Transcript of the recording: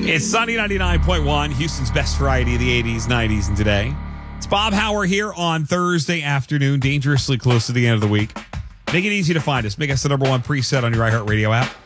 It's Sunny 99.1, Houston's best variety of the 80s, 90s, and today. It's Bob Hauer here on Thursday afternoon, dangerously close to the end of the week. Make it easy to find us. Make us the number one preset on your iHeartRadio app.